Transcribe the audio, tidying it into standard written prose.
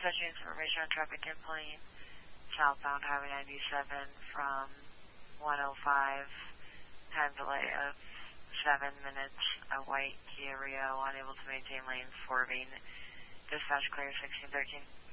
Dispatch information on traffic in plane. Southbound Highway 97 from 105. Time delay of 7 minutes. A white Kia Rio unable to maintain lanes, swerving. Dispatch clear 1613.